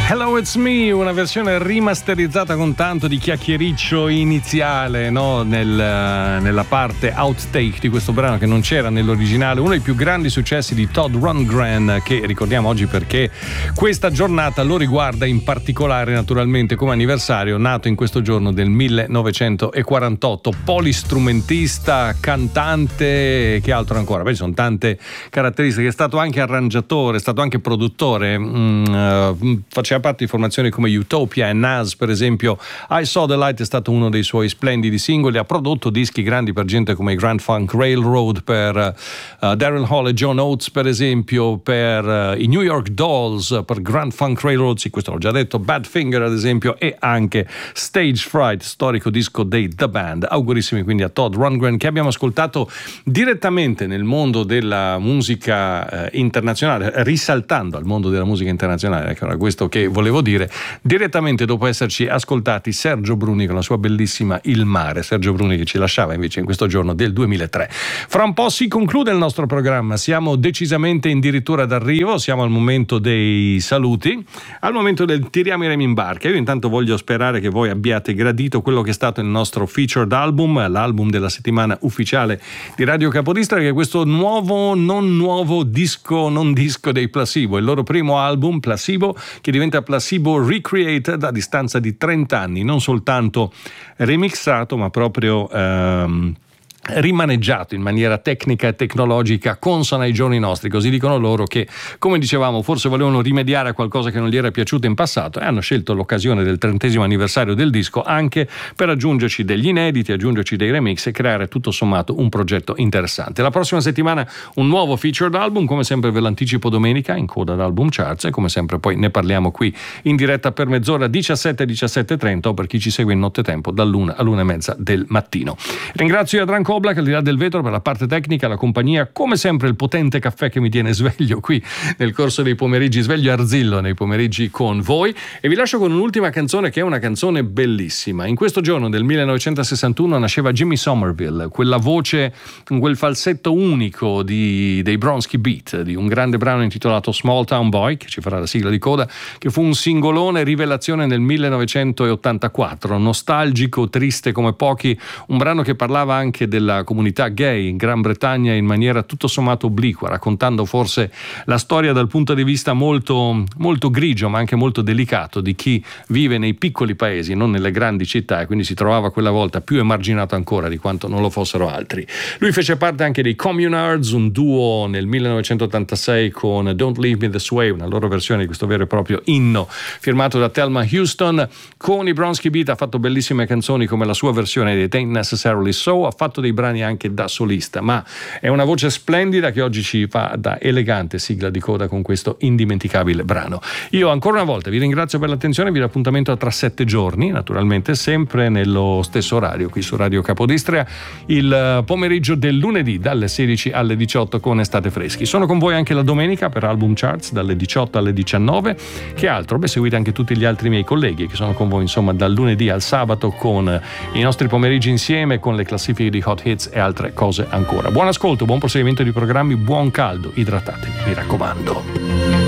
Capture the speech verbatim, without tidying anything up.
Hello It's Me, una versione rimasterizzata con tanto di chiacchiericcio iniziale, no? Nel, nella parte outtake di questo brano che non c'era nell'originale, uno dei più grandi successi di Todd Rundgren, che ricordiamo oggi perché questa giornata lo riguarda in particolare, naturalmente come anniversario, nato in questo giorno del millenovecentoquarantotto, polistrumentista, cantante, che altro ancora? Beh, ci sono tante caratteristiche, è stato anche arrangiatore, è stato anche produttore, mm, uh, faceva parte di formazioni come Utopia e Nas, per esempio. I Saw the Light è stato uno dei suoi splendidi singoli, ha prodotto dischi grandi per gente come i Grand Funk Railroad, per uh, Daryl Hall e John Oates, per esempio, per uh, i New York Dolls, per Grand Funk Railroad, sì, questo l'ho già detto, Badfinger ad esempio, e anche Stage Fright, storico disco dei The Band. Augurissimi quindi a Todd Rundgren, che abbiamo ascoltato direttamente nel mondo della musica eh, internazionale, risaltando al mondo della musica internazionale, ecco, era questo che volevo dire, direttamente dopo esserci ascoltati Sergio Bruni con la sua bellissima Il Mare. Sergio Bruni che ci lasciava invece in questo giorno del duemilatré. Fra un po' si conclude il nostro programma, siamo decisamente addirittura d'arrivo, siamo al momento dei saluti, al momento del tiriamo i remi in barca. Io intanto voglio sperare che voi abbiate gradito quello che è stato il nostro featured album, l'album della settimana ufficiale di Radio Capodistria, che è questo nuovo, non nuovo disco, non disco dei Placebo, il loro primo album, Placebo, che diventa Placebo Recreated a distanza di trenta anni, non soltanto remixato ma proprio ehm, rimaneggiato in maniera tecnica e tecnologica consona ai giorni nostri, così dicono loro, che come dicevamo forse volevano rimediare a qualcosa che non gli era piaciuto in passato e hanno scelto l'occasione del trentesimo anniversario del disco anche per aggiungerci degli inediti, aggiungerci dei remix e creare tutto sommato un progetto interessante. La prossima settimana un nuovo featured album, come sempre ve l'anticipo domenica in coda ad Album Charts, e come sempre poi ne parliamo qui in diretta per mezz'ora, diciassette diciassette e trenta, o per chi ci segue in nottetempo dall'una all'una e mezza del mattino. Ringrazio Adrian Koblak al di là del vetro per la parte tecnica, la compagnia, come sempre il potente caffè che mi tiene sveglio qui nel corso dei pomeriggi, sveglio Arzillo nei pomeriggi con voi, e vi lascio con un'ultima canzone che è una canzone bellissima. In questo giorno del millenovecentosessantuno nasceva Jimmy Somerville, quella voce con quel falsetto unico di, dei Bronski Beat, di un grande brano intitolato Small Town Boy, che ci farà la sigla di coda, che fu un singolone rivelazione nel millenovecentottantaquattro, nostalgico, triste come pochi, un brano che parlava anche della comunità gay in Gran Bretagna in maniera tutto sommato obliqua, raccontando forse la storia dal punto di vista molto, molto grigio ma anche molto delicato di chi vive nei piccoli paesi, non nelle grandi città, e quindi si trovava quella volta più emarginato ancora di quanto non lo fossero altri. Lui fece parte anche dei Communards, un duo nel millenovecentottantasei con Don't Leave Me This Way, una loro versione di questo vero e proprio inno firmato da Thelma Houston. Con i Bronski Beat ha fatto bellissime canzoni come la sua versione di Ain't Necessarily So, ha fatto dei brani anche da solista, ma è una voce splendida che oggi ci fa da elegante sigla di coda con questo indimenticabile brano. Io ancora una volta vi ringrazio per l'attenzione, vi do appuntamento tra sette giorni, naturalmente sempre nello stesso orario qui su Radio Capodistria, il pomeriggio del lunedì dalle sedici alle diciotto con Estate Freschi. Sono con voi anche la domenica per Album Charts dalle diciotto alle diciannove. Che altro? Beh, seguite anche tutti gli altri miei colleghi che sono con voi insomma dal lunedì al sabato con i nostri pomeriggi insieme, con le classifiche di Hot Hits e altre cose ancora. Buon ascolto, buon proseguimento di programmi, buon caldo, idratatevi, mi raccomando.